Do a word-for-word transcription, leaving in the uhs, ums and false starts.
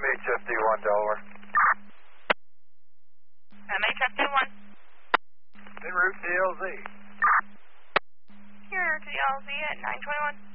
H F D one, Delaware. M H F D one. En route to L Z. Here to the L Z at nine twenty-one.